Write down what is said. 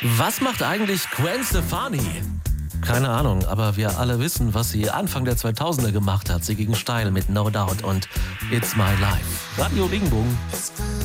Was macht eigentlich Gwen Stefani? Keine Ahnung, aber wir alle wissen, was sie Anfang der 2000er gemacht hat. Sie ging steil mit No Doubt und It's My Life. Radio Regenbogen.